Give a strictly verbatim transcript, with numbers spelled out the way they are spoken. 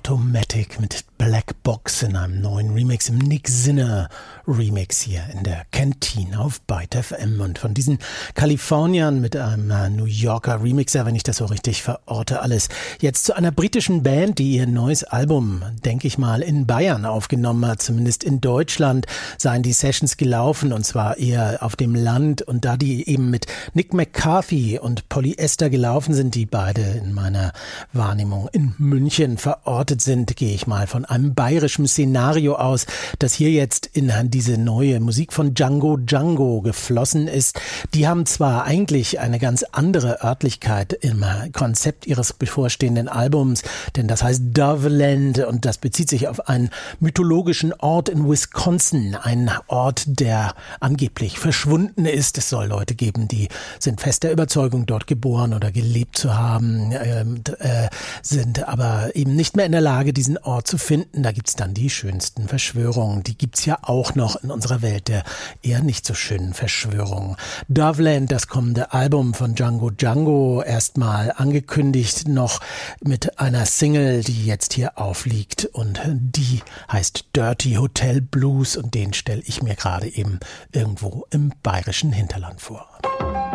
Automatic mit Black Box in einem neuen Remix, im Nick Sinner Remix hier in der Kantine auf Byte F M. Und von diesen Kaliforniern mit einem New Yorker Remixer, wenn ich das so richtig verorte, alles jetzt zu einer britischen Band, die ihr neues Album, denke ich mal, in Bayern aufgenommen hat. Zumindest in Deutschland seien die Sessions gelaufen, und zwar eher auf dem Land. Und da die eben mit Nick McCarthy und Polyester gelaufen sind, die beide in meiner Wahrnehmung in München verortet sind, gehe ich mal von einem bayerischen Szenario aus, das hier jetzt in diese neue Musik von Django Django geflossen ist. Die haben zwar eigentlich eine ganz andere Örtlichkeit im Konzept ihres bevorstehenden Albums, denn das heißt Doveland und das bezieht sich auf einen mythologischen Ort in Wisconsin, ein Ort, der angeblich verschwunden ist. Es soll Leute geben, die sind fest der Überzeugung, dort geboren oder gelebt zu haben, äh, äh, sind aber eben nicht mehr in der Lage, diesen Ort zu finden. Da gibt's dann die schönsten Verschwörungen. Die gibt's ja auch noch in unserer Welt der eher nicht so schönen Verschwörungen. Doveland, das kommende Album von Django Django, erstmal angekündigt noch mit einer Single, die jetzt hier aufliegt, und die heißt Dirty Hotel Blues, und den stelle ich mir gerade eben irgendwo im bayerischen Hinterland vor.